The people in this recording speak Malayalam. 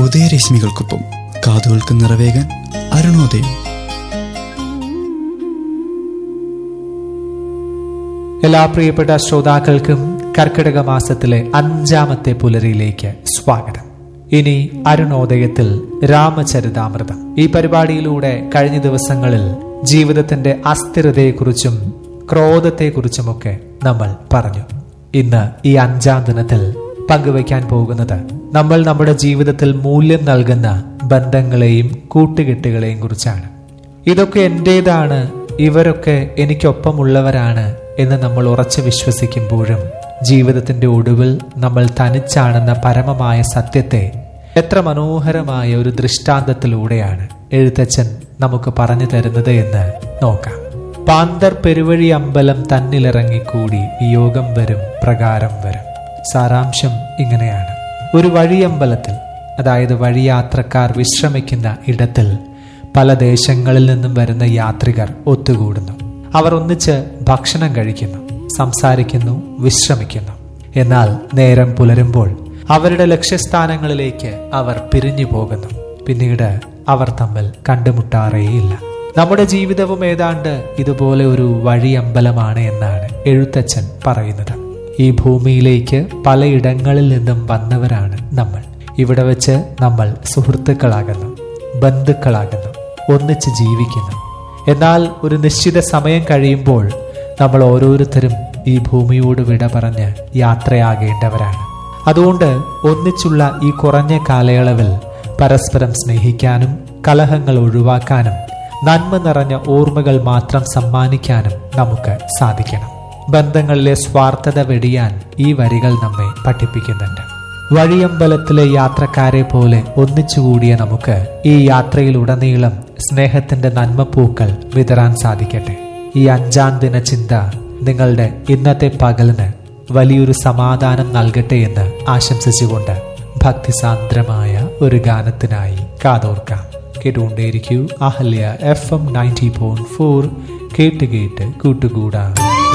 ഉദയരശ്മികൾക്കൊപ്പം കാതുകൾക്ക് നിറവേകാൻ അരുണോദയം. എല്ലാ പ്രിയപ്പെട്ട ശ്രോതാക്കൾക്കും കർക്കിടക മാസത്തിലെ 5ാമത്തെ പുലരിയിലേക്ക് സ്വാഗതം. ഇനി അരുണോദയത്തിൽ രാമചരിതാമൃതം. ഈ പരിപാടിയിലൂടെ കഴിഞ്ഞ ദിവസങ്ങളിൽ ജീവിതത്തിന്റെ അസ്ഥിരതയെക്കുറിച്ചും ക്രോധത്തെക്കുറിച്ചുമൊക്കെ നമ്മൾ പറഞ്ഞു. ഇന്ന് ഈ 5ാം ദിനത്തിൽ പങ്കുവയ്ക്കാൻ പോകുന്നത് നമ്മൾ നമ്മുടെ ജീവിതത്തിൽ മൂല്യം നൽകുന്ന ബന്ധങ്ങളെയും കൂട്ടുകെട്ടുകളെയും കുറിച്ചാണ്. ഇതൊക്കെ എന്റേതാണ്, ഇവരൊക്കെ എനിക്കൊപ്പമുള്ളവരാണ് എന്ന് നമ്മൾ ഉറച്ചു വിശ്വസിക്കുമ്പോഴും ജീവിതത്തിന്റെ ഒടുവിൽ നമ്മൾ തനിച്ചാണെന്ന പരമമായ സത്യത്തെ എത്ര മനോഹരമായ ഒരു ദൃഷ്ടാന്തത്തിലൂടെയാണ് എഴുത്തച്ഛൻ നമുക്ക് പറഞ്ഞു തരുന്നത് എന്ന് നോക്കാം. പാന്തർ പെരുവഴി അമ്പലം തന്നിലിറങ്ങിക്കൂടി വിയോഗം വരും പ്രകാരം വരും. സാരാംശം ഇങ്ങനെയാണ്: ഒരു വഴിയമ്പലത്തിൽ, അതായത് വഴിയാത്രക്കാർ വിശ്രമിക്കുന്ന ഇടത്തിൽ, പല ദേശങ്ങളിൽ നിന്നും വരുന്ന യാത്രികർ ഒത്തുകൂടുന്നു. അവർ ഒന്നിച്ച് ഭക്ഷണം കഴിക്കുന്നു, സംസാരിക്കുന്നു, വിശ്രമിക്കുന്നു. എന്നാൽ നേരം പുലരുമ്പോൾ അവരുടെ ലക്ഷ്യസ്ഥാനങ്ങളിലേക്ക് അവർ പിരിഞ്ഞു പോകുന്നു. പിന്നീട് അവർ തമ്മിൽ കണ്ടുമുട്ടാറേയില്ല. നമ്മുടെ ജീവിതവും ഏതാണ്ട് ഇതുപോലെ ഒരു വഴിയമ്പലമാണ് എന്നാണ് എഴുത്തച്ഛൻ പറയുന്നത്. ഈ ഭൂമിയിലേക്ക് പലയിടങ്ങളിൽ നിന്നും വന്നവരാണ് നമ്മൾ. ഇവിടെ വെച്ച് നമ്മൾ സുഹൃത്തുക്കളാകുന്നു, ബന്ധുക്കളാകുന്നു, ഒന്നിച്ച് ജീവിക്കുന്നു. എന്നാൽ ഒരു നിശ്ചിത സമയം കഴിയുമ്പോൾ നമ്മൾ ഓരോരുത്തരും ഈ ഭൂമിയോട് വിട പറഞ്ഞ് യാത്രയാകേണ്ടവരാണ്. അതുകൊണ്ട് ഒന്നിച്ചുള്ള ഈ കുറഞ്ഞ കാലയളവിൽ പരസ്പരം സ്നേഹിക്കാനും കലഹങ്ങൾ ഒഴിവാക്കാനും നന്മ നിറഞ്ഞ ഓർമ്മകൾ മാത്രം സമ്മാനിക്കാനും നമുക്ക് സാധിക്കണം. ബന്ധങ്ങളിലെ സ്വാർത്ഥത വെടിയാൻ ഈ വരികൾ നമ്മെ പഠിപ്പിക്കുന്നുണ്ട്. വഴിയമ്പലത്തിലെ യാത്രക്കാരെ പോലെ ഒന്നിച്ചുകൂടിയ നമുക്ക് ഈ യാത്രയിലുടനീളം സ്നേഹത്തിന്റെ നന്മപ്പൂക്കൾ വിതറാൻ സാധിക്കട്ടെ. ഈ 5ാം ദിന ചിന്ത നിങ്ങളുടെ ഇന്നത്തെ പകലിന് വലിയൊരു സമാധാനം നൽകട്ടെ എന്ന് ആശംസിച്ചുകൊണ്ട് ഭക്തിസാന്ദ്രമായ ഒരു ഗാനത്തിനായി കാതോർക്കാം. കേട്ടുകൊണ്ടേയിരിക്കൂ അഹല്യ FM 90.4. കേട്ട് കേട്ട് കൂട്ടുകൂടാം.